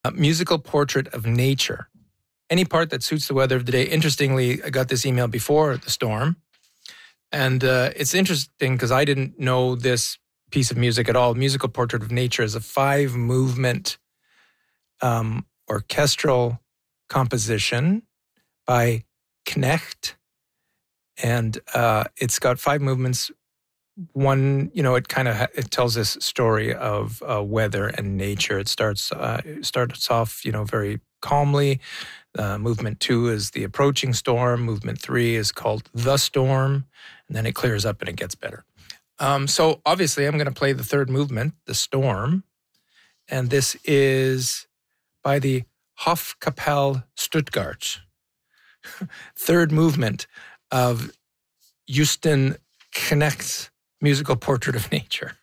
A musical portrait of nature. Any part that suits the weather of the day. Interestingly, I got this email before the storm. And it's interesting because I didn't know this piece of music at all. Musical Portrait of Nature is a 5-movement orchestral composition by Knecht. And it's got 5 movements. One, it tells this story of weather and nature. It starts off, very calmly. Movement 2 is the approaching storm. Movement 3 is called the storm, and then it clears up and it gets better. So obviously, I'm going to play the third movement, the storm, and this is by the Hofkapelle Stuttgart. Third movement of Justin Knecht's Musical Portrait of Nature.